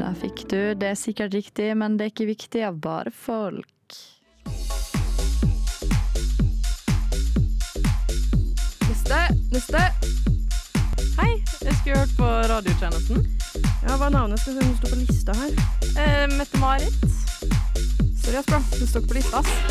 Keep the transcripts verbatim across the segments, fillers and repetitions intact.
Der fikk du. Det er sikkert riktig, men det er ikke viktig av bare folk. Neste, neste. Hei, jeg skulle hørt på radiotjenesten. Ja, hva er navnet? Skal vi se om det står på lista her. Eh, Mette-Marit. Sorry, Asbra. Det står ikke på lista, ass.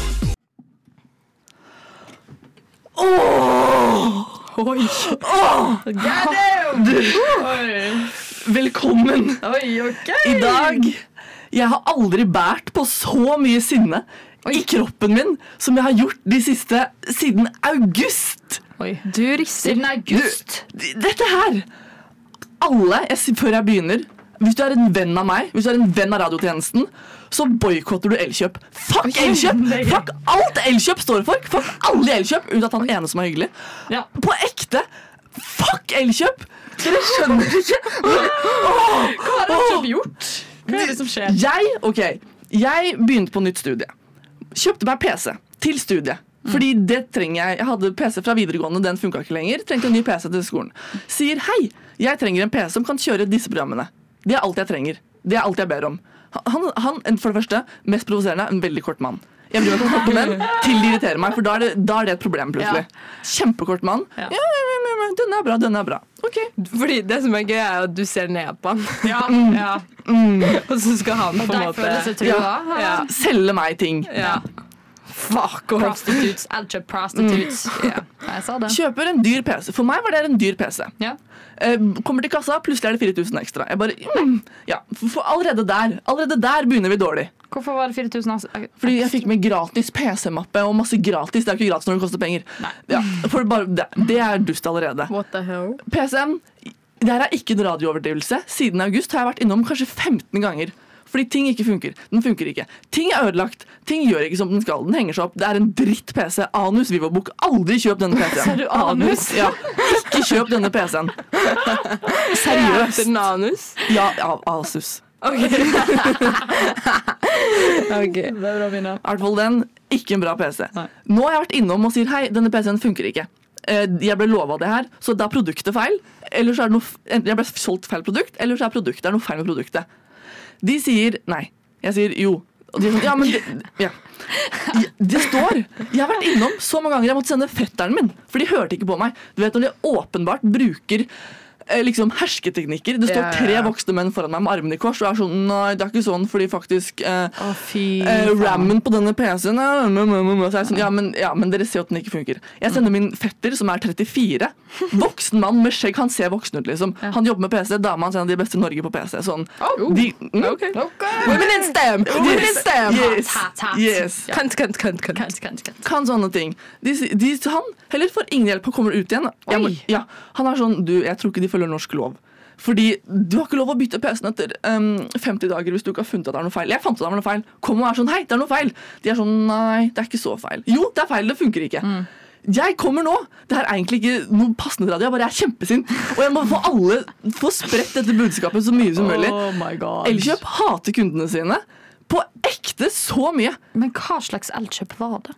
Åh! Oi. Åh! Du, velkommen. Oi, ok. I dag, jeg har aldri bært på så mye sinne Oi. I kroppen min som jeg har gjort de siste, siden august. Oi. Du rister. Siden august. Du, dette her, alle, jeg, sier før jeg begynner, hvis du er en venn av meg, hvis du er en venn av radiotjenesten, så boykotter du Elkjøp. Fuck Elkjøp! Fuck alt Elkjøp står for. Fuck alle Elkjøp, unntatt han ene som er hyggelig. Ja. På ekte, fuck Elkjøp! Dere skjønner ikke. Åh, Hva har Elkjøp gjort? Hva er det som skjer? Jeg, ok, jeg begynte på nytt studie. Kjøpte meg P C til studiet. Fordi det trenger jeg. Jeg hadde P C fra videregående, den funket ikke lenger. Trengte en ny P C til skolen. Sier, hei, jeg trenger en P C som kan kjøre disse programmene. Det er alt jeg trenger. Det er alt jeg ber om. Han, han for det første, mest provoserende, en veldig kort mann. Jeg blir med på korte menn til de irriterer meg, for da er det, da er det et problem plutselig. Ja. Kjempekort mann. Ja. Ja, ja, ja, ja, den er bra, den er bra. Ok. Fordi det som er gøy er at du ser ned på han. Ja, ja. Mm. Og så skal han på en Der måte... føler seg trua. Ja. Selge meg ting. Ja. Fuck off. Prostitutes, Elkjøp prostitutes. Ja, jeg sa det. Kjøper en dyr P C. For meg var det en dyr P C. Ja. Eh, kommer til kassa, plutselig er det fire tusen ekstra. Jeg bare, mm, ja, for, for allerede der, allerede der begynner vi dårlig. Hvorfor var det fire tusen? Altså? Fordi jeg fikk med gratis P C-mappe og masse gratis. Det er jo ikke gratis når det koster penger. Nei. Ja, for bare, det, det er dust allerede. What the hell? P C-en, det her er ikke en radiooverdrivelse. Siden august har jeg vært innom kanskje femten ganger. Fordi ting ikke funker. Den funker ikke. Ting er ødelagt. Ting gjør ikke som den skal. Den henger seg opp. Det er en dritt P C. Anus Vivobook. Aldri kjøp denne P C-en. Sa du anus? Ja. Ikke kjøp denne P C-en. Seriøst. Heter den anus? Ja, ja, Asus. Ok. Ok. Det er bra, Mina. I hvert fall den, ikke en bra P C. Nei. Nå har jeg vært innom og sier, hei, denne P C-en funker ikke. Eh, Jeg ble lovet det her, så da er produktet feil. Eller så er det noe, enten jeg ble solgt feil produkt, eller så er produktet, det er noe feil med produktet. De sier nei. Jeg sier jo. Og de er sånn, ja, men det, ja. Det står. Jeg har vært innom så mange ganger jeg måtte sende fetteren min, for de hørte ikke på meg. Du vet når de åpenbart bruker eh, liksom hersketeknikker. Det står Ja, ja, tre ja. voksne menn foran meg med armene i kors, og er sånn, nei, det er ikke sånn, fordi faktisk eh, Å, fy eh, faen. rammen på denne P C-en er, så er jeg sånn, ja men, ja, men dere ser at den ikke funker. Jeg sender min fetter, som er trettifire. Voksen mann med skjegg, han ser voksen ut liksom. Han jobber med P C, dama hans er en av de beste i Norge på P C. Sånn, de, mm, Ok. Women in STEM! Women in STEM! yes, Hat, hat. yes. Ja. Kant, kant, kant, kant. Kant, kant, kant. Kan sånne ting. De, de, han heller får ingen hjelp, han kommer ut igjen. Jeg må, Oi. ja, han er sånn, du, jeg tror ikke de følger norsk lov. Fordi du har ikke lov å bytte P C-en etter um, femti dager hvis du ikke har funnet at det er noe feil. Jeg fant ut at det var noe feil. Kom og er sånn, hei, det er noe feil. De er sånn, nei, det er ikke så feil. Jo, det er feil, det funker ikke. Mm. Jeg kommer nå. Det her er egentlig ikke noe passende radio, jeg bare er kjempesint. Og jeg må få alle få spredt dette budskapet så mye som mulig. Oh my god. Elkjøp hater kundene sine. På ekte så mye. Men hva slags Elkjøp var det?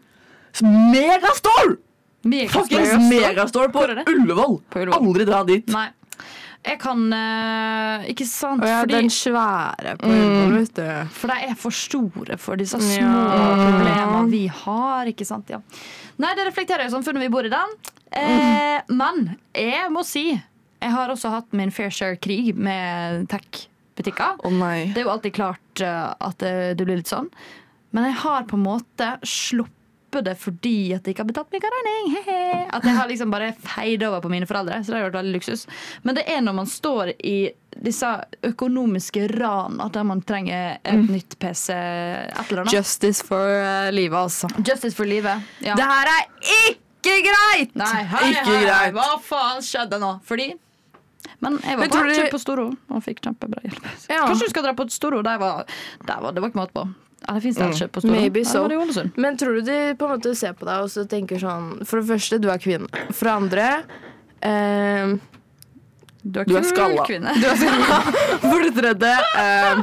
Megastore! Fuckings Megastore. Megastore på Hvor er det? Ullevål. På Ullevål. Aldri dra dit. Nei. Jeg kan eh, Ikke sant? Og ja, fordi, den svære på Ullevål, vet du. for de er for store for disse små Ja. problemene vi har. Ikke sant? Ja. Nei, det reflekterer jo samfunnet vi bor i, da. Eh, men jeg må si jeg har også hatt min fair share krig med tech-butikker. Å nei. Det er jo alltid klart eh, at det, det blir litt sånn. Men jeg har på en måte sluppet det fordi at jeg ikke har betalt mye regning. Hehe. At jeg har liksom bare feid over på mine foreldre. Så det har vært veldig luksus. Men det er når man står i disse økonomiske ran at man trenger et Mm. nytt P C et eller annet. Justice for uh, livet, altså. Justice for livet. Ja. Det her er ikke greit! Nei, hei, Ikke hei, hei. greit. Hva faen skjedde nå? Fordi Men jeg var Men tror bare du- kjøpt på Storo og fikk kjempebra hjelp. Ja. Kanskje du skal dra på Storo? Der var, der var, det var ikke mat på. Eller finnes det Mm. Elkjøp på Storo? Maybe Eller so. var det i Ålesund? Men tror du de på en måte ser på deg og så tenker sånn for det første, du er kvinne. For det andre eh, Du er, Du er kul skalla. kvinne. Du er sånn, for det tredje eh,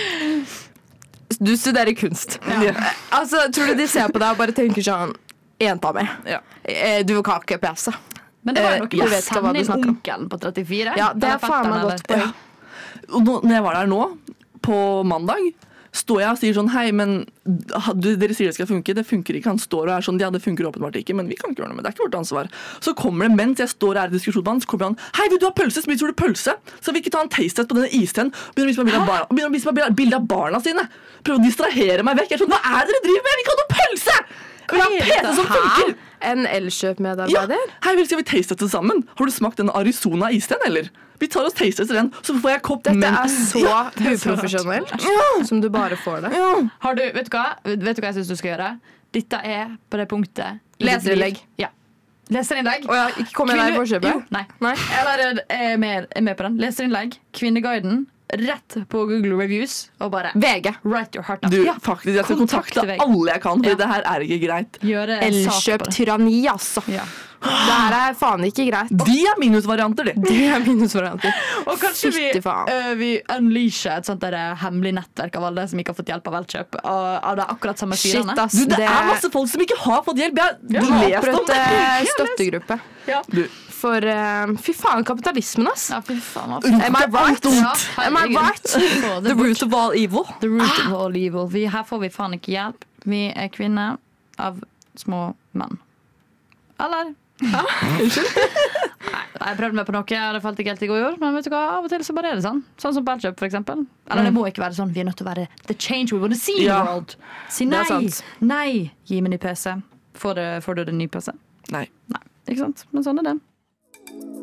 du studerer kunst. Ja. Altså, tror du de ser på deg og bare tenker sånn jenta mi, Ja. eh, du har ikke P C. Men det var Eh, jo jeg noe med vet ikke hva å du sende inn snakker om. onkelen på trettifire. Ja, det Eller er faen meg fetteren, godt eller- poeng. Og nå, når jeg var der nå, på mandag står jeg og sier sånn, hei, men dere sier det skal funke, det funker ikke. Han står og er sånn, ja, det funker åpenbart ikke, men vi kan ikke gjøre noe med det, det er ikke vårt ansvar. Så kommer det, mens jeg står og er i diskusjon med han, så kommer han, hei, vil du ha pølse? Spiser du pølse? Så vi ikke ta en taste-test på denne isten, og begynner å vise meg bilde av, bar begynner å vise meg bilde av barna sine. Prøver å distrahere meg vekk. Jeg er sånn, hva er det dere driver med? Vi kan ha noe pølse! Vi har P C som funker! En Elkjøp-medarbeider? Ja, hei, vel, skal vi taste dette sammen? Har du smakt den Arizona isten, eller? Vi tar oss taste etter den, så får jeg kopp. Dette men... er så ja, uprofesjonelt ja. Som du bare får det. Ja. Har du, vet du hva? Vet du hva jeg synes du skal gjøre? Dette er på det punktet. Leserinnlegg. Ja. Leserinnlegg. Oh, ja. Ikke kommer jeg der i forkjøpet? Nei. Nei. Eller er med, er med på den. Leserinnlegg. Kvinneguiden. Rett på Google Reviews og bare V G. Write your heart out. Du, Ja. faktisk, jeg skal Kontakte kontakte vegg. alle jeg kan, for Ja. det her er ikke greit. Gjøre en sak på det. Elkjøp-tyranni, altså. Ja. Det her er faen ikke greit. De er minusvarianter, de. Det er minusvarianter. Og kanskje vi, Fytti faen. øh, vi unleasher et sånt der hemmelig nettverk av alle som ikke har fått hjelp av Elkjøp. Og av de akkurat samme Shit, fyrene. ass. Du, det, Det- er masse folk som ikke har fått hjelp. Jeg Du har må lest om opprette det. støttegruppe. Ja. Du, For uh, fy faen, kapitalismen, ass. Ja, fy faen. hva- Am I right? Ja, Am I herregud. right? Få det The bort. root of all evil. The root of all evil. Vi, her får vi faen ikke hjelp. Vi er kvinner av små menn. Eller? Unnskyld? Nei, jeg prøvde meg på noe, det falt ikke helt i god jord. Men vet du hva, av og til så bare er det sånn. Sånn som på Elkjøp, for eksempel. Eller det må ikke være sånn. Vi er nødt til å være the change we want to see in the Ja. world. Si Det nei. er sant. Nei. Gi meg ny P C. Får, det, får du den ny P C? nei. Nei. Ikke sant? Men sånn er det.